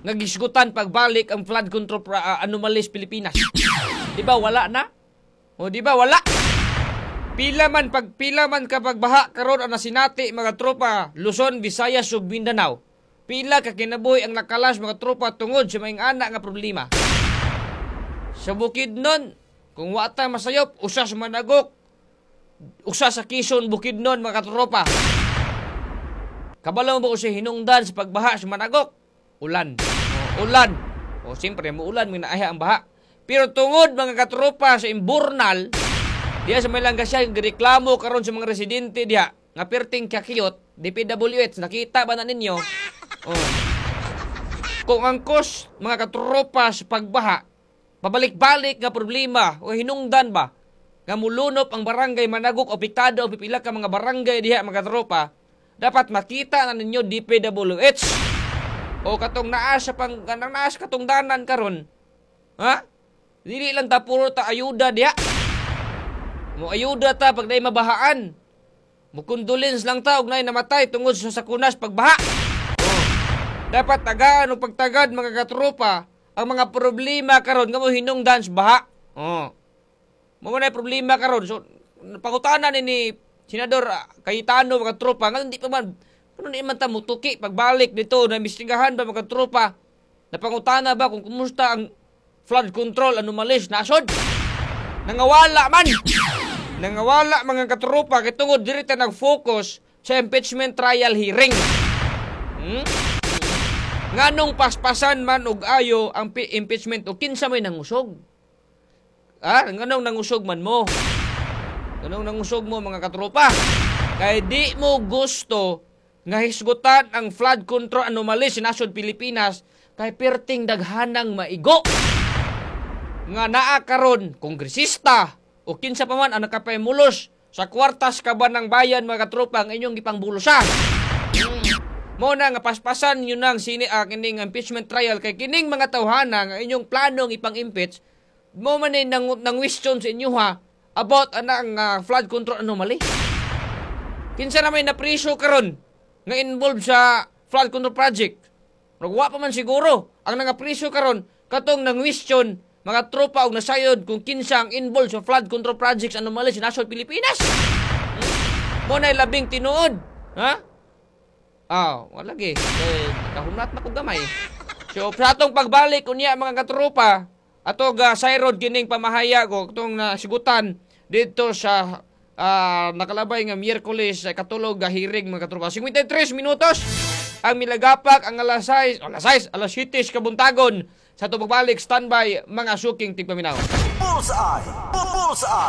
Nagisgutan pagbalik ang flood control anomalies Pilipinas. Di ba wala na? O di ba wala? Pila man kapag baha karon ang nasinati mga tropa Luzon, Visayas ug Mindanao. Pila ka kinabuhi ang nakalas mga tropa tungod sa maing ana nga problema. Sa Bukidnon, kung wata masayop, usa sa Managok, usa sa Quezon, Bukidnon mga tropa. Kabalaw mo ko si hinungdan sa pagbaha sa Managok. Ulan. Ulan. Siyempre, muulan, may naaha ang baha. Pero tungod mga katropa sa Imburnal, diya sa may langga siya, yung reklamo karon sa mga residente diya, nga perting kakiyot, DPWH, nakita ba na ninyo? Kung ang cause, mga katropa sa pagbaha, pabalik-balik nga problema, o hinungdan ba, nga mulunop ang barangay Managok, o piktado, o pipila ka mga barangay diya, mga katropa, dapat makita na ninyo DPWH, o katong naas katong danan karon, ha? Dili lang ta puro ta ayuda diya. Mo ayuda ta pag naay mabahaan. Mo condolence lang ta og naay namatay tungod sa sakunas pagbaha. Dapat tagaan og pagtagad mga katropa ang mga problema karon nga mo hinungdan sa baha. Mo na problema karon. So pangutanan ni Senador Cayetano mga tropa nga hindi pa man kuno ni man ta mutuki pagbalik dito na imbestigahan ba mga tropa. Napangutana ba kung kumusta ang flood control anomalies nasod? Nangawala man. Nangawala mga katropa kay tungod diri ta nag-focus sa impeachment trial hearing. Nganong paspasan man og ayo ang impeachment o kinsa may nangusog? Nganong nangusog man mo? Nganong nangusog mo mga katropa? Kay di mo gusto nga hisgutan ang flood control anomalies sa nasod Pilipinas kay perting daghanang maigo. Nga naa karon kongresista o kinsa pa man ang nakapahimulos sa kwartas kaban ng bayan mga katropa ang inyong ipangbulosa. Mo na nga paspasan yun ang kining impeachment trial kay kining mga tawhana nga inyong planong ipang-impeach mo man nang question sa inyo ha about anang flood control anomaly. Kinsa na may napriso karon nga involved sa flood control project. Nagwa pa man siguro ang nangapriso karon katong nang question mga tropa og nasayod kung kinsa ang involved sa flood control projects anomaly sa nasod Pilipinas. Mo na labing tinuod, ha? Wala gi. Nakahumlat na ko gamay. So sa atong pagbalik unya mga katropa, atog sayrod kining pamahaya ko tong nasigutan dito sa nakalabay nga Miyerkules katulog hearing mga katropa. 53 minutos ang milagapak ang alas 7 kabuntagon sa itong pagbalik standby mga suking tigpaminaw. Bullseye! Bullseye!